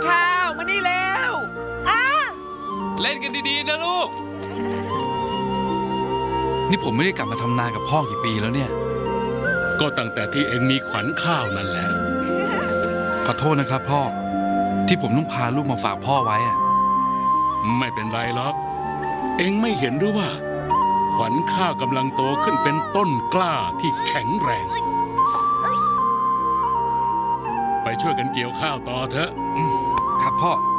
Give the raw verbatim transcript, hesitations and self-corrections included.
ข้าวมานี่แล้วเล่นกันดีๆนะลูกนี่ผมไม่ได้กลับมาทำนากับพ่อกี่ปีแล้วเนี่ยก็ตั้งแต่ที่เองมีขวัญข้าวนั่นแหละขอโทษนะครับพ่อที่ผมต้องพาลูกมาฝากพ่อไว้อะไม่เป็นไรหรอกเองไม่เห็นหรือว่าขวัญข้าวกำลังโตขึ้นเป็นต้นกล้าที่แข็งแรงไปช่วยกันเกี่ยวข้าวต่อเถอะครับพ่อ